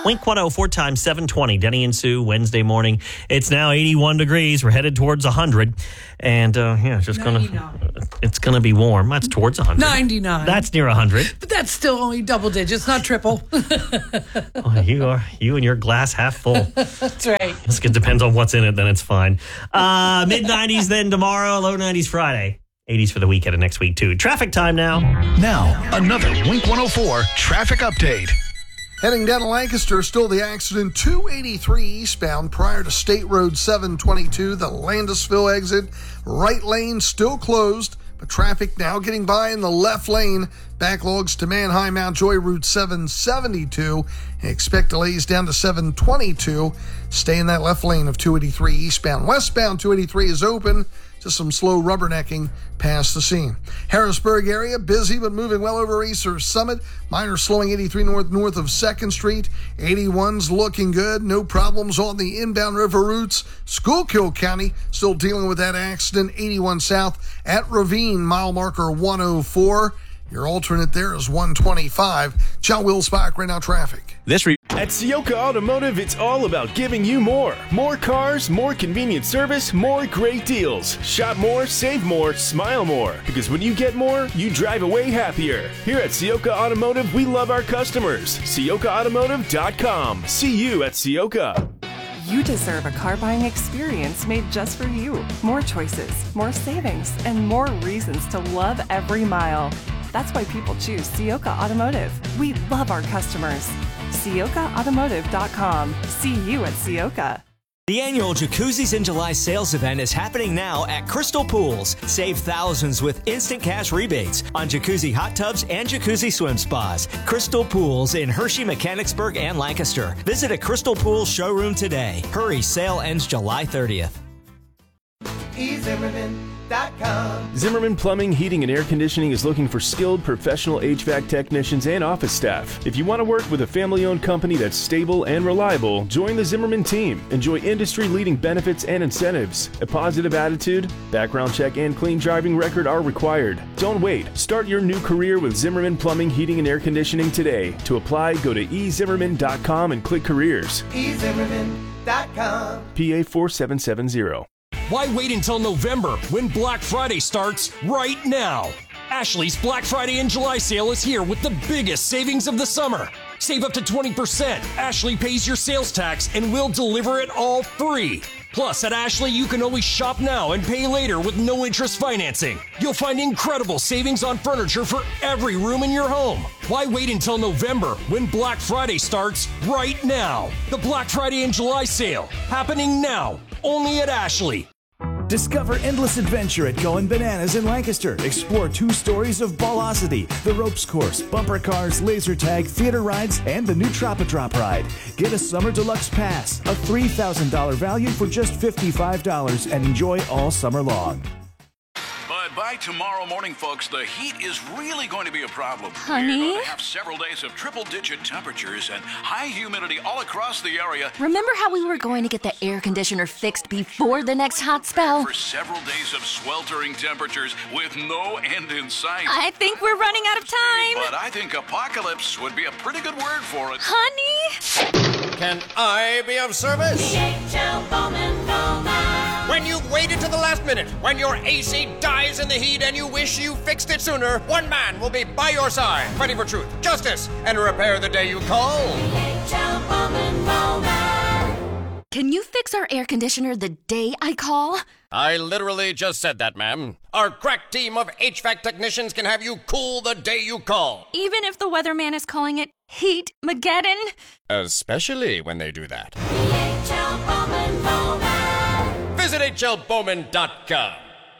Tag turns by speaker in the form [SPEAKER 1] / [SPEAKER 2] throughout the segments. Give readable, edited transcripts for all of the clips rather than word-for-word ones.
[SPEAKER 1] Wink 104 times 720. Denny and Sue, Wednesday morning. It's now 81 degrees. We're headed towards 100. And it's just it's going to be warm. That's towards 100.
[SPEAKER 2] 99.
[SPEAKER 1] That's near 100.
[SPEAKER 2] But that's still only double digits, not triple.
[SPEAKER 1] You and your glass half full.
[SPEAKER 2] That's right.
[SPEAKER 1] It depends on what's in it, then it's fine. Mid-90s then tomorrow, low 90s Friday. 80s for the weekend and next week, too. Traffic time now.
[SPEAKER 3] Now, another Wink 104 traffic update.
[SPEAKER 4] Heading down to Lancaster, still the accident 283 eastbound prior to State Road 722, the Landisville exit. Right lane still closed, but traffic now getting by in the left lane. Backlogs to Manheim Mount Joy Route 772. Expect delays down to 722. Stay in that left lane of 283 eastbound. Westbound 283 is open. Just some slow rubbernecking past the scene. Harrisburg area, busy but moving well over Easter Summit. Minor slowing 83 north of 2nd Street. 81's looking good. No problems on the inbound river routes. Schuylkill County still dealing with that accident. 81 south at Ravine, mile marker 104. Your alternate there is 125. John Wilsbach, right now traffic.
[SPEAKER 5] At Ciocca Automotive, it's all about giving you more. More cars, more convenient service, more great deals. Shop more, save more, smile more. Because when you get more, you drive away happier. Here at Ciocca Automotive, we love our customers. CioccaAutomotive.com. See you at Ciocca.
[SPEAKER 6] You deserve a car buying experience made just for you. More choices, more savings, and more reasons to love every mile. That's why people choose Ciocca Automotive. We love our customers. CioccaAutomotive.com. See you at Ciocca.
[SPEAKER 7] The annual Jacuzzis in July sales event is happening now at Crystal Pools. Save thousands with instant cash rebates on jacuzzi hot tubs and jacuzzi swim spas. Crystal Pools in Hershey, Mechanicsburg, and Lancaster. Visit a Crystal Pools showroom today. Hurry, sale ends July 30th.
[SPEAKER 5] Zimmerman Plumbing, Heating, and Air Conditioning is looking for skilled professional HVAC technicians and office staff. If you want to work with a family-owned company that's stable and reliable, join the Zimmerman team. Enjoy industry-leading benefits and incentives. A positive attitude, background check, and clean driving record are required. Don't wait. Start your new career with Zimmerman Plumbing, Heating, and Air Conditioning today. To apply, go to ezimmerman.com and click careers. ezimmerman.com. PA 4770.
[SPEAKER 8] Why wait until November when Black Friday starts right now? Ashley's Black Friday and July sale is here with the biggest savings of the summer. Save up to 20%. Ashley pays your sales tax and we'll deliver it all free. Plus, at Ashley, you can always shop now and pay later with no interest financing. You'll find incredible savings on furniture for every room in your home. Why wait until November when Black Friday starts right now? The Black Friday and July sale happening now, only at Ashley.
[SPEAKER 9] Discover endless adventure at Going Bananas in Lancaster. Explore 2 stories of Ballosity, the ropes course, bumper cars, laser tag, theater rides, and the new Tropodrop ride. Get a summer deluxe pass, a $3,000 value for just $55, and enjoy all summer long.
[SPEAKER 3] But by tomorrow morning, folks, the heat is really going to be a problem.
[SPEAKER 10] Honey?
[SPEAKER 3] We're going to have several days of triple-digit temperatures and high humidity all across the area.
[SPEAKER 10] Remember how we were going to get the air conditioner fixed before the next hot spell?
[SPEAKER 3] For several days of sweltering temperatures with no end in sight.
[SPEAKER 10] I think we're running out of time.
[SPEAKER 3] But I think apocalypse would be a pretty good word for it.
[SPEAKER 10] Honey?
[SPEAKER 11] Can I be of service?
[SPEAKER 12] DHL Bowman Bowman.
[SPEAKER 11] When you've waited to the last minute, when your AC dies in the heat and you wish you fixed it sooner, one man will be by your side, fighting for truth, justice, and repair the day you call.
[SPEAKER 12] DHL Bowman Bowman.
[SPEAKER 10] Can you fix our air conditioner the day I call?
[SPEAKER 11] I literally just said that, ma'am. Our crack team of HVAC technicians can have you cool the day you call.
[SPEAKER 10] Even if the weatherman is calling it Heat-mageddon?
[SPEAKER 11] Especially when they do that.
[SPEAKER 12] DHL Bowman Bowman.
[SPEAKER 11] Visit hlbowman.com.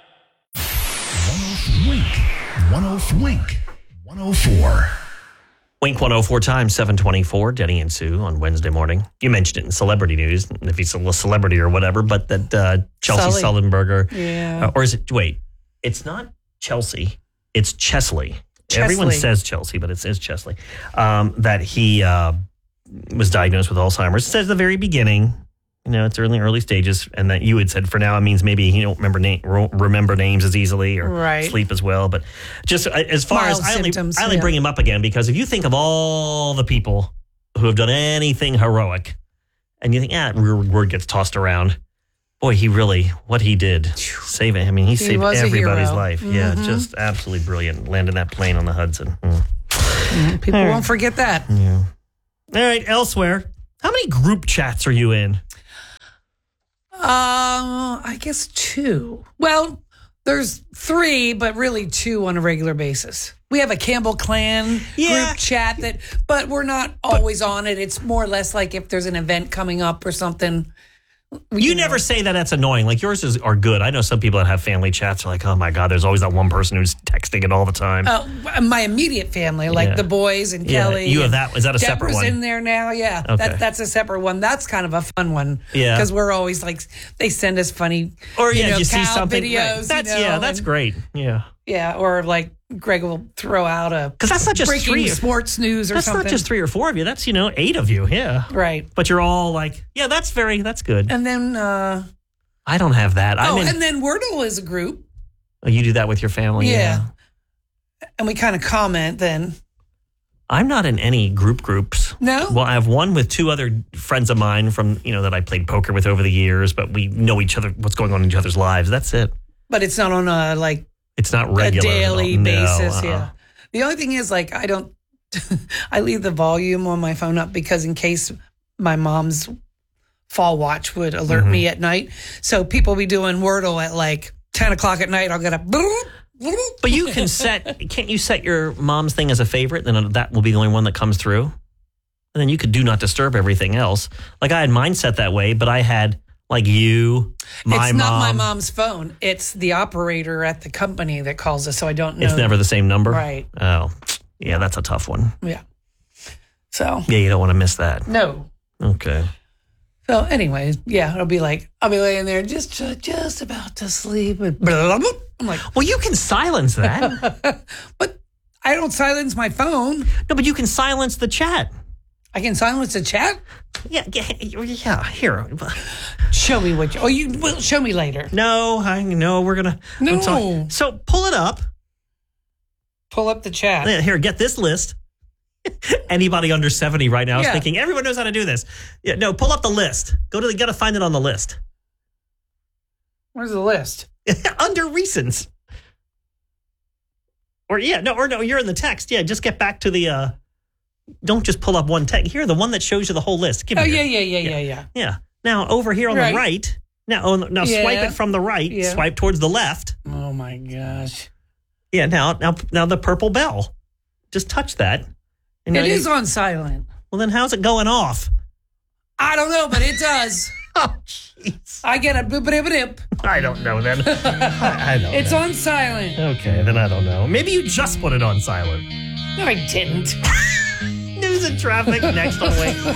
[SPEAKER 3] 104.
[SPEAKER 1] Wink 104 times 724, Denny and Sue on Wednesday morning. You mentioned it in celebrity news, if he's a celebrity or whatever, but that Chelsea Sullenberger.
[SPEAKER 2] Yeah.
[SPEAKER 1] Or is it, wait, it's not Chelsea, it's Chesley. Everyone says Chelsea, but it says Chesley. That he was diagnosed with Alzheimer's. It says at the very beginning, it's early stages, and that you had said for now it means maybe he don't remember names as easily or sleep as well. But just as far as I only bring him up again because if you think of all the people who have done anything heroic. And you think, word gets tossed around. Boy, what he did, save it. I mean, he saved everybody's life. Mm-hmm. Yeah, just absolutely brilliant. Landing that plane on the Hudson.
[SPEAKER 2] People won't forget that.
[SPEAKER 1] Yeah. All right, elsewhere. How many group chats are you in?
[SPEAKER 2] I guess 2. Well, there's 3, but really 2 on a regular basis. We have a Campbell Clan group chat but we're not always on it. It's more or less like if there's an event coming up or something.
[SPEAKER 1] You never say that's annoying. Like yours are good. I know some people that have family chats are like, oh my God, there's always that one person who's texting it all the time.
[SPEAKER 2] My immediate family, like the boys and Kelly.
[SPEAKER 1] You have that. Is that a separate one?
[SPEAKER 2] Deborah's in there now. Yeah.
[SPEAKER 1] Okay.
[SPEAKER 2] That's a separate one. That's kind of a fun one.
[SPEAKER 1] Yeah.
[SPEAKER 2] Because we're always like, they send us funny
[SPEAKER 1] you see
[SPEAKER 2] cow
[SPEAKER 1] something.
[SPEAKER 2] videos.
[SPEAKER 1] Right. That's great. Yeah.
[SPEAKER 2] Yeah. Or like Greg will throw out
[SPEAKER 1] because that's not just
[SPEAKER 2] breaking sports news or something.
[SPEAKER 1] That's not just 3 or 4 of you. That's 8 of you. Yeah.
[SPEAKER 2] Right.
[SPEAKER 1] But you're all like, that's good.
[SPEAKER 2] And then
[SPEAKER 1] I don't have that.
[SPEAKER 2] and then Wordle is a group.
[SPEAKER 1] Oh, you do that with your family?
[SPEAKER 2] Yeah. And we kind of comment then.
[SPEAKER 1] I'm not in any groups.
[SPEAKER 2] No?
[SPEAKER 1] Well, I have one with 2 other friends of mine from, that I played poker with over the years, but we know each other, what's going on in each other's lives. That's it.
[SPEAKER 2] But it's not on
[SPEAKER 1] it's not regular.
[SPEAKER 2] A daily basis,
[SPEAKER 1] No,
[SPEAKER 2] yeah. The only thing is, I don't, I leave the volume on my phone up because in case my mom's fall watch would alert me at night. So people be doing Wordle at 10 o'clock at night. I'll get a.
[SPEAKER 1] But you can can't you set your mom's thing as a favorite? Then that will be the only one that comes through. And then you could do not disturb everything else. Like I had mine set that way, but I had you, my mom.
[SPEAKER 2] It's not my mom's phone. It's the operator at the company that calls us, so I don't know.
[SPEAKER 1] It's never the same number?
[SPEAKER 2] Right.
[SPEAKER 1] Oh, yeah, that's a tough one.
[SPEAKER 2] Yeah. So.
[SPEAKER 1] Yeah, you don't want to miss that.
[SPEAKER 2] No.
[SPEAKER 1] Okay.
[SPEAKER 2] So anyways, I'll be laying there just about to sleep. And blah, blah, blah. I'm like,
[SPEAKER 1] well, you can silence that.
[SPEAKER 2] But I don't silence my phone.
[SPEAKER 1] No, but you can silence the chat.
[SPEAKER 2] I can silence the chat?
[SPEAKER 1] Yeah, here.
[SPEAKER 2] Show me what you will show me later.
[SPEAKER 1] No, we're going to.
[SPEAKER 2] No.
[SPEAKER 1] So pull it up.
[SPEAKER 2] Pull up the chat.
[SPEAKER 1] Yeah, here, get this list. Anybody under 70 right now is thinking, everyone knows how to do this. Yeah, no, pull up the list. You got to find it on the list.
[SPEAKER 2] Where's the list?
[SPEAKER 1] Under recents. Or you're in the text. Yeah, just get back to the, don't just pull up one text. Here, the one that shows you the whole list.
[SPEAKER 2] Yeah.
[SPEAKER 1] Yeah. Now, over here on the right, now swipe it from the right, swipe towards the left.
[SPEAKER 2] Oh, my gosh.
[SPEAKER 1] Yeah, now the purple bell. Just touch that.
[SPEAKER 2] And it is on silent.
[SPEAKER 1] Well, then how's it going off?
[SPEAKER 2] I don't know, but it does.
[SPEAKER 1] Oh, jeez.
[SPEAKER 2] I get a boop-a-dip-a-dip.
[SPEAKER 1] I don't know then. I don't
[SPEAKER 2] It's
[SPEAKER 1] know.
[SPEAKER 2] on silent.
[SPEAKER 1] Okay, then I don't know. Maybe you just put it on silent.
[SPEAKER 2] No, I didn't.
[SPEAKER 1] News and traffic next on Wake.